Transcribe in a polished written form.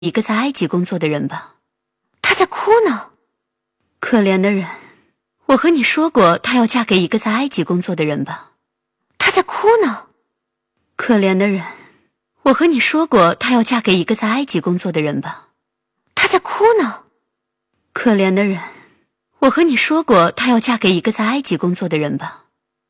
一个在埃及工作的人吧。 她在哭呢。 可怜的人，我和你说过，她要嫁给一个在埃及工作的人吧。 她在哭呢。 可怜的人，我和你说过，她要嫁给一个在埃及工作的人吧。 她在哭呢。 可怜的人，我和你说过，她要嫁给一个在埃及工作的人吧。